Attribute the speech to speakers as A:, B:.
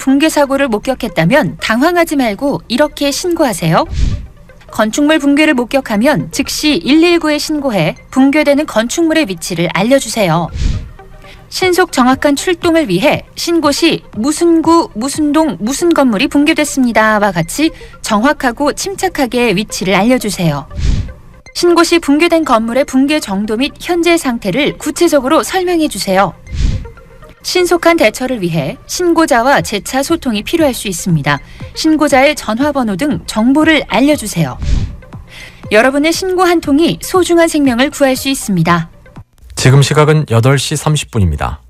A: 붕괴 사고를 목격했다면 당황하지 말고 이렇게 신고하세요. 건축물 붕괴를 목격하면 즉시 119에 신고해 붕괴되는 건축물의 위치를 알려주세요. 신속 정확한 출동을 위해 신고 시 무슨 구, 무슨 동, 무슨 건물이 붕괴됐습니다와 같이 정확하고 침착하게 위치를 알려주세요. 신고 시 붕괴된 건물의 붕괴 정도 및 현재 상태를 구체적으로 설명해 주세요. 신속한 대처를 위해 신고자와 재차 소통이 필요할 수 있습니다. 신고자의 전화번호 등 정보를 알려주세요. 여러분의 신고 한 통이 소중한 생명을 구할 수 있습니다.
B: 지금 시각은 8시 30분입니다.